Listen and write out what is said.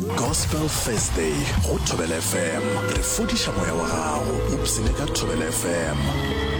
Gospel Thursday go Thobela FM re fodiša moya wa gago o psene ka Thobela FM.